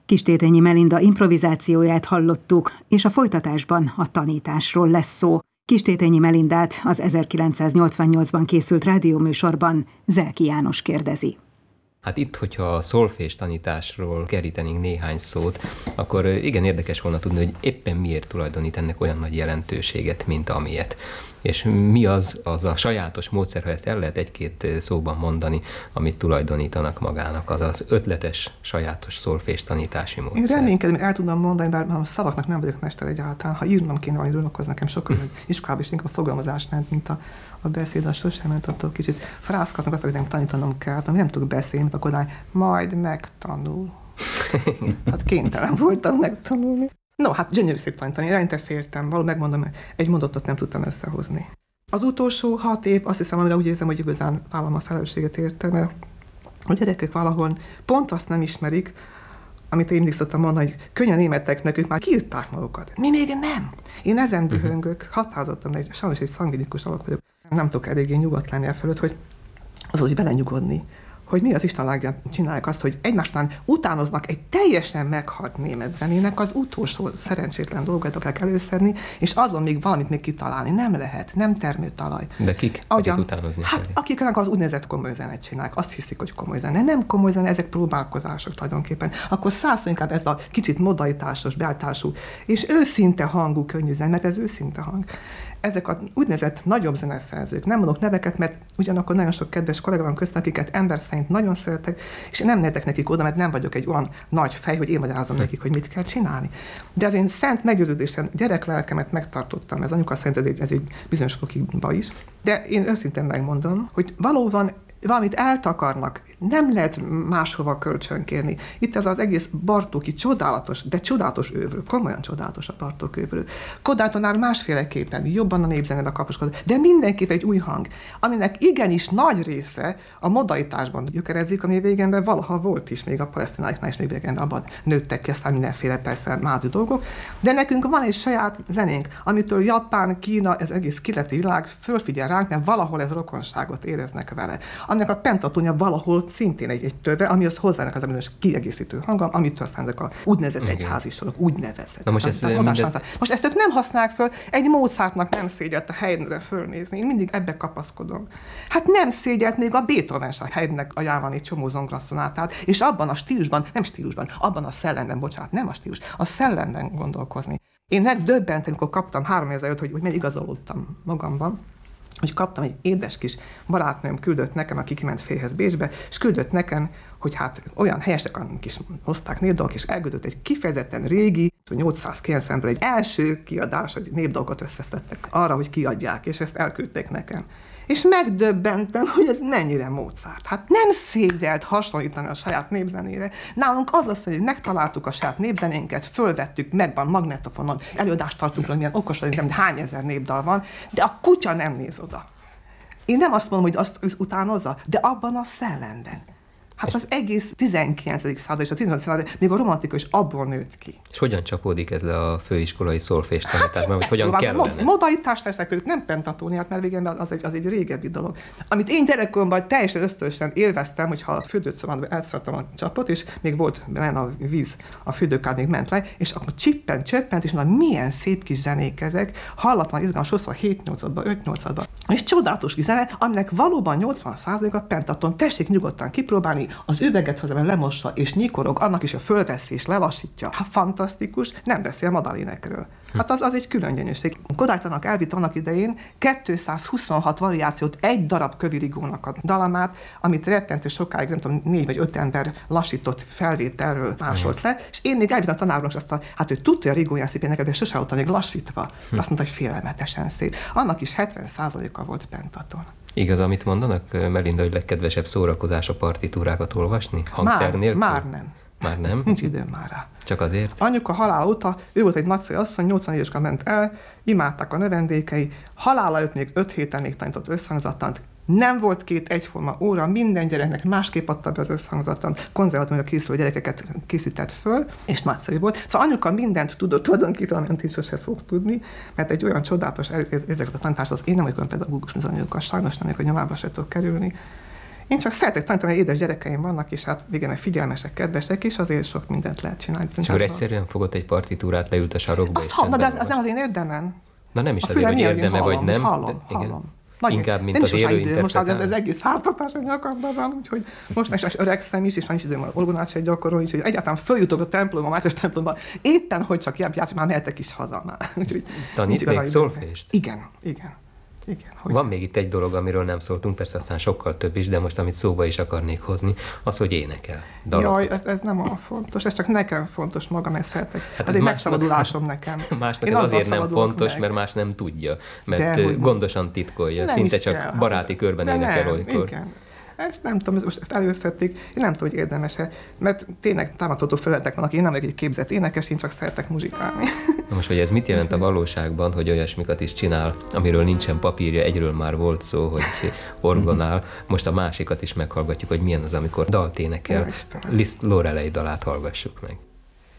Kistétényi Melinda improvizációját hallottuk, és a folytatásban a tanításról lesz szó. Kistétényi Melindát az 1988-ban készült rádióműsorban Zelki János kérdezi. Hát itt, hogyha a szolfés tanításról kerítenénk néhány szót, akkor igen érdekes volna tudni, hogy éppen miért tulajdonít ennek olyan nagy jelentőséget, mint amilyet. És mi az a sajátos módszer, ha ezt el lehet egy-két szóban mondani, amit tulajdonítanak magának, az az ötletes, sajátos szolfés tanítási módszer. Én reménykedem, el tudnám mondani, bár a szavaknak nem vagyok mester egyáltalán. Ha írnom kéne valamiről, akkor az nekem sokkal iskolában is inkább a fogalmazás ment, mint a beszéd, az sosem ment, attól kicsit frázkatnak azt, hogy nem tanítanom kell, ami nem tudok beszélni, mint akkor majd megtanul. Hát kénytelen voltam megtanulni. No, hát gyönyörű szép tanítani. Eleinte féltem, valóban megmondom, egy mondatot nem tudtam összehozni. Az utolsó 6 év, azt hiszem, amire úgy érzem, hogy igazán vállalom a felelősséget érte, mert a gyerekek valahol pont azt nem ismerik, amit én mindig szoktam mondani, hogy könnyen németeknek, ők már kiírták magukat. Mi még nem. Én ezen dühöngök, határozottam, de sajnos egy szangvinikus alak vagyok. Nem tudok eléggé nyugodt lenni elfelőtt, hogy az úgy belenyugodni, hogy mi az Istenlágyan csinálják azt, hogy egymásnál utánoznak egy teljesen meghalt német zenének az utolsó szerencsétlen dolgokat kell előszedni, és azon még valamit még kitalálni. Nem lehet, nem termőtalaj. De kik? Akik utánozni hát, akiknek az úgynevezett komoly zenét csinálják, azt hiszik, hogy komoly zene. Nem komoly zene, ezek próbálkozások tulajdonképpen. Akkor szállszor inkább ez a kicsit modalitásos, beállítású, és őszinte hangú könnyű zene, mert ez őszinte hang. Ezek az úgynevezett nagyobb zeneszerzők, nem mondok neveket, mert ugyanakkor nagyon sok kedves kollega van köztem, akiket ember szerint nagyon szeretek, és nem netek nekik oda, mert nem vagyok egy olyan nagy fej, hogy én magyarázom nekik, hogy mit kell csinálni. De az én szent meggyőződésem, gyereklelkemet megtartottam, ez anyuka szerint ez egy bizonyos fokig is, de én őszintén megmondom, hogy valóban valamit eltakarnak, nem lehet máshova kölcsönkérni. Itt ez az egész Bartóki csodálatos, de csodálatos ővről, komolyan csodálatos a Bartók ővről. Kodátonál másféleképpen, jobban a népzenebe kapcsolódik, de mindenképp egy új hang, aminek igenis nagy része a modalitásban gyökerezik, ami végemben valaha volt is, még a palesztináiknál is még végemben abban nőttek ki, aztán mindenféle persze mázi dolgok, de nekünk van egy saját zenénk, amitől Japán, Kína, ez egész keleti világ fölfigyel ránk, mert valahol ez rokonságot éreznek vele. Aminek a pentatónia valahol szintén egy töve, ami az hozzának az a bizonyos kiegészítő hangom, amitől aztán ezek a úgynevezett egyházi sorok, úgynevezett. Na most ezt ők nem használják föl, egy Mozartnak nem szégyelt a Haydnre fölnézni. Én mindig ebbe kapaszkodom. Hát nem szégyelt még a Beethoven a Haydnnek ajánlani egy csomó zongoraszonátát, és abban a stílusban, nem stílusban, abban a szellemben, bocsánat, nem a stílus, a szellemben gondolkozni. Én megdöbbentem, amikor kaptam 3005, hogy miért igazolódtam magamban, hogy kaptam egy édes kis barátnőm, küldött nekem, aki kiment férjhez Bécsbe, és küldött nekem, hogy hát olyan helyesek, akik is hozták népdalok, és elküldött egy kifejezetten régi, 890-ből egy első kiadás, hogy népdalokat összeszedtek arra, hogy kiadják, és ezt elküldték nekem. És megdöbbentem, hogy ez mennyire Mozart. Hát nem szégyelt hasonlítani a saját népzenére. Nálunk az, hogy megtaláltuk a saját népzenénket, fölvettük, megvan magnetofonon, előadást tartunk, hogy milyen okos vagyunk, nem hány ezer népdal van, de a kutya nem néz oda. Én nem azt mondom, hogy azt utánozza, de abban a szellemben. Hát az egész 19. század és a 18. század még a romantikus abból nőtt ki. És hogyan csapódik ez le a főiskolai szolfés tanításban, vagy hogyan kellene? Modalitás leszek ők, nem pentatóniát, mert végén az egy régebbi dolog. Amit én gyerekkoromban teljesen ösztönösen élveztem, hogyha a fürdőszobában elszartam a csapot, és még volt benne a víz, a fürdőkád még ment le, és akkor csöppent, és mondom, milyen szép kis zenék ezek, hallatlan izgalmas, sokszor 7-8-ban, 5-8-ban. És csodálatos kis zene, aminek valóban 80%-a pentaton, tessék nyugodtan kipróbálni, az üveget hozzá, lemossa és nyikorog, annak is a fölveszi és lelassítja. Hát fantasztikus, nem beszél Madalénekről. Hát az egy külön gyönyörség. Kodálytanak elvitt annak idején 226 variációt egy darab kövirigónak a dalamát, amit rettentő sokáig, nem tudom, 4 vagy 5 ember lassított felvételről másolt le, és én még elvittem a tanárnak azt hát ő tudta a rigóján szépen neked, de sose volt még lassítva. Azt mondta, hogy félelmetesen szép. Annak is 70%-a volt pentaton. Igaz, amit mondanak, Melinda, hogy legkedvesebb szórakozás a partitúrákat olvasni? Hangszer nélkül? Már nem. Már nem? Nincs időm már rá. Csak azért? Anyuka halál óta, ő volt egy nagyszerű asszony, 84 évesen ment el, imádták a növendékei, halála előtt még 5 héten még tanított összhangzattant. Nem volt 2 egyforma óra, minden gyereknek másképp adta be az összhangzattant, konzervatóriumra készülő gyerekeket készített föl, és nagyszerű volt. Szóval anyuka mindent tudott tulajdonképpen, amit így sose fog tudni, mert egy olyan csodálatos ezeket a tanítást, az én nem vagyok olyan pedagógus, mint az anyuka, sajnos nem vagyok, hogy nyomába se tudok kerülni. Én csak szeretek tanítani, hogy édes gyerekeim vannak, és hát igen, figyelmesek, kedvesek, és azért sok mindent lehet csinálni. És akkor egyszerűen fogott egy partitúrát, leült a sarokba, és de az nem az én érdemen. Na nem is azért, hogy érdeme vagy nem. Hallom. Inkább, mint az élő interpretálás. Most ez egész háztartás a nyakamban van, úgyhogy most is öregszem is, és van is időm orgonát se gyakorolni, úgyhogy egyáltalán följutok a templomba, a Mátyás templomba, éppen, hogy csak játszom, már mehetek is haza már. Tanít még szolfést? Igen. Van még itt egy dolog, amiről nem szóltunk, persze aztán sokkal több is, de most amit szóba is akarnék hozni, az, hogy énekel. Jaj, ez nem olyan fontos, ez csak nekem fontos, magam ezt szeretek. Hát ez egy megszabadulásom nekem. Másnak ez azért nem fontos, mert más nem tudja, mert gondosan titkolja, szinte csak baráti körben énekel olykor. Igen. Ezt nem tudom, ezt előszedték, én nem tudom, hogy érdemes-e, mert tényleg támadható felületek vannak, én nem vagyok egy képzett énekes, én csak szeretek muzsikálni. Na most, hogy ez mit jelent a valóságban, hogy olyasmikat is csinál, amiről nincsen papírja, egyről már volt szó, hogy orgonál, most a másikat is meghallgatjuk, hogy milyen az, amikor dalt énekel. Liszt Lorelei dalát hallgassuk meg.